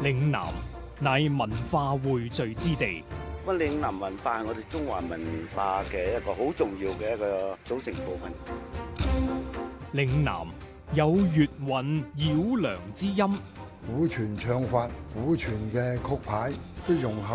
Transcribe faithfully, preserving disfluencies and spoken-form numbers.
嶺南乃文化匯聚之地。 咁嶺南文化係我哋中華文化嘅一個好重要嘅一個組成部分。 嶺南有粵韻繞梁之音， 古傳唱法、古傳嘅曲牌都融合